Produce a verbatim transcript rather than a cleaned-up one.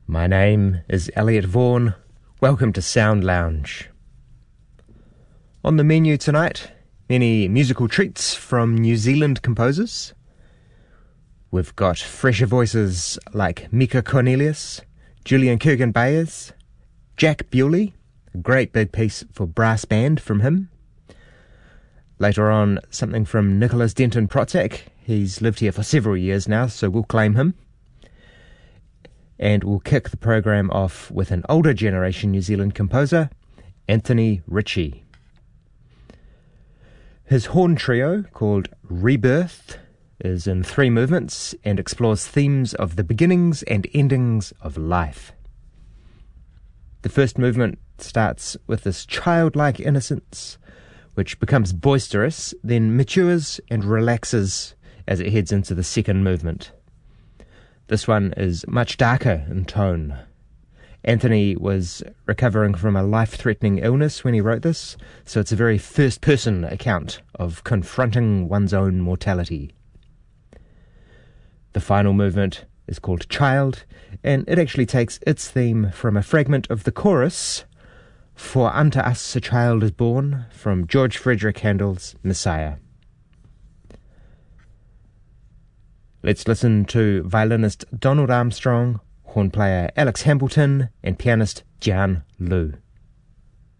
My name is Elliot Vaughan. Welcome to Sound Lounge. On the menu tonight, many musical treats from New Zealand composers. We've got fresher voices like Mika Cornelius, Julian Kurgan-Bayers, Jack Bewley, a great big piece for brass band from him. Later on, something from Nicholas Denton Protzak. He's lived here for several years now, so we'll claim him. And we'll kick the program off with an older generation New Zealand composer, Anthony Ritchie. His horn trio, called Rebirth, is in three movements and explores themes of the beginnings and endings of life. The first movement starts with this childlike innocence, which becomes boisterous, then matures and relaxes as it heads into the second movement. This one is much darker in tone. Anthony was recovering from a life-threatening illness when he wrote this, so it's a very first-person account of confronting one's own mortality. The final movement is called Child, and it actually takes its theme from a fragment of the chorus, For Unto Us a Child is Born, from George Frederick Handel's Messiah. Let's listen to violinist Donald Armstrong, horn player Alex Hambleton, and pianist Jian Liu.